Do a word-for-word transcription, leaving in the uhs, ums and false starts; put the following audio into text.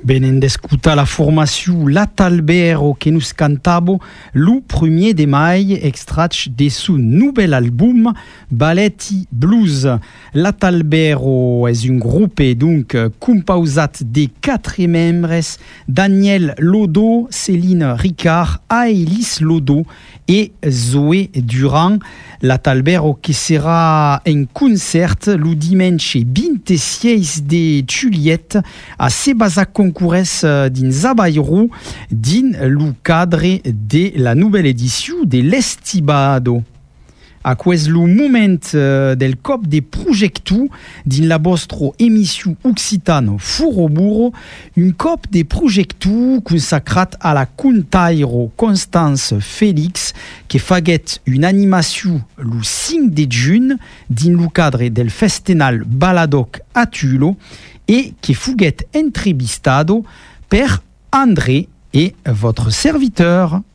Venendo escutar la formació L'Atalbero que nos cantavo lo premier de mai extrat de su nouvel album Balletti Blues. L'Atalbero és un grupe donc composat de quatre membres: Daniel Lodo, Céline Ricard, Aélis Lodo et Zoé Durand. L'Atalbero que sera en concert le dimanche vingt-six de juillet a Sebasa Concours dins Abairou dins le cadre de la nouvelle édition de l'Estibado. A quest lo moment uh, del cop de projectu din la vostra émission occitano Furoburo, un cop de projectu consacrat a la contairo Constance Félix que faguet une animation le cinq de juin din le cadre del Festenal Baladoc a Tulo et que fuguet entrevistado per André et votre serviteur.